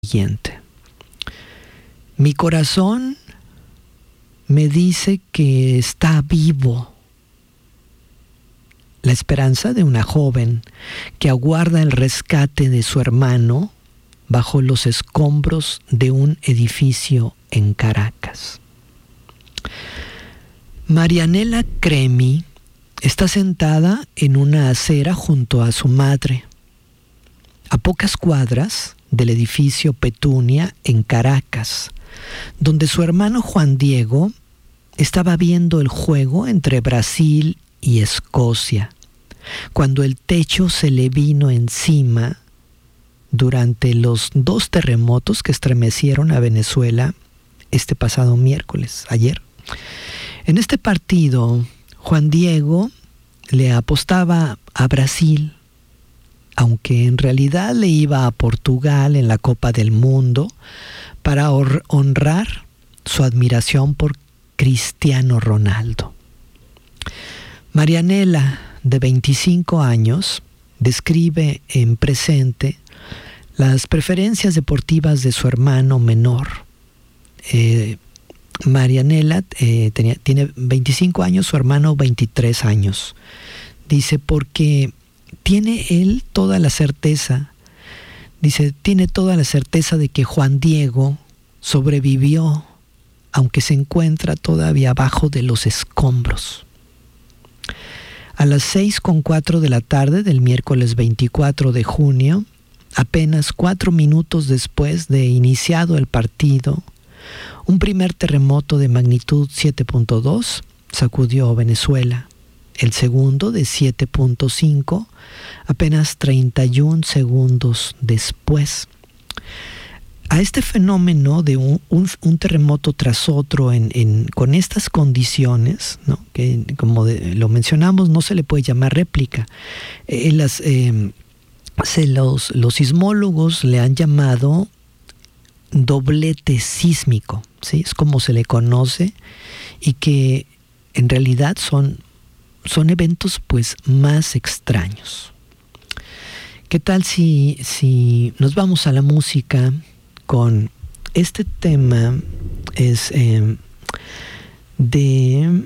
siguiente. Mi corazón me dice que está vivo. La esperanza de una joven que aguarda el rescate de su hermano bajo los escombros de un edificio en Caracas. Marianela Cremi está sentada en una acera junto a su madre, a pocas cuadras del edificio Petunia en Caracas, donde su hermano Juan Diego estaba viendo el juego entre Brasil y Escocia, cuando el techo se le vino encima durante los 2 terremotos que estremecieron a Venezuela este pasado miércoles, ayer. En este partido, Juan Diego le apostaba a Brasil, aunque en realidad le iba a Portugal en la Copa del Mundo para honrar su admiración por Cristiano Ronaldo. Marianela, de 25 años, describe en presente las preferencias deportivas de su hermano menor. Marianela tiene 25 años, su hermano 23 años. Dice, porque tiene él toda la certeza, tiene toda la certeza de que Juan Diego sobrevivió, aunque se encuentra todavía abajo de los escombros. A las 6:04 de la tarde del miércoles 24 de junio, apenas 4 minutos después de iniciado el partido, un primer terremoto de magnitud 7.2 sacudió Venezuela. El segundo, de 7.5, apenas 31 segundos después. A este fenómeno de un terremoto tras otro con estas condiciones, ¿no? Que como lo mencionamos, no se le puede llamar réplica. Los sismólogos le han llamado doblete sísmico, ¿sí? Es como se le conoce, y que en realidad son eventos pues más extraños. ¿Qué tal si nos vamos a la música con este tema? Es de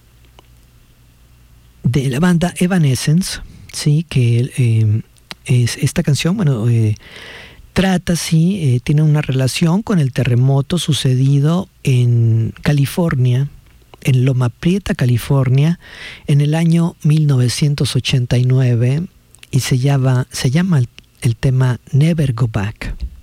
la banda Evanescence, ¿sí? Que es esta canción, trata, tiene una relación con el terremoto sucedido en California, en Loma Prieta, California, en el año 1989, y se llama el tema Never Go Back.